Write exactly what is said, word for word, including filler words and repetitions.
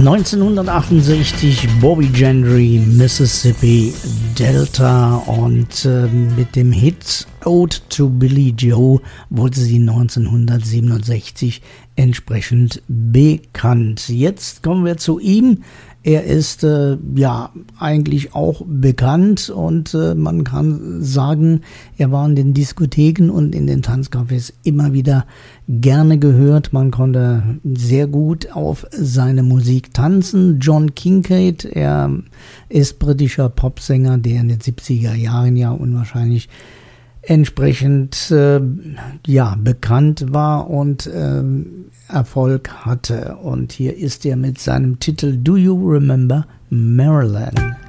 neunzehnhundertachtundsechzig Bobby Gentry, Mississippi Delta, und äh, mit dem Hit Ode to Billy Joe wurde sie neunzehnhundertsiebenundsechzig entsprechend bekannt. Jetzt kommen wir zu ihm. Er ist äh, ja eigentlich auch bekannt, und äh, man kann sagen, er war in den Diskotheken und in den Tanzcafés immer wieder gerne gehört. Man konnte sehr gut auf seine Musik tanzen. John Kincaid, er ist britischer Popsänger, der in den siebziger Jahren ja unwahrscheinlich entsprechend äh, ja bekannt war und äh, Erfolg hatte. Und hier ist er mit seinem Titel Do You Remember Maryland?